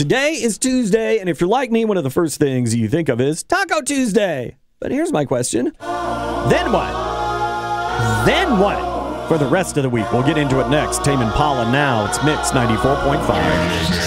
Today is Tuesday, and if you're like me, one of the first things you think of is Taco Tuesday. But here's my question. Then what? Then what? For the rest of the week. We'll get into it next. Tame Impala now. It's Mix 94.5.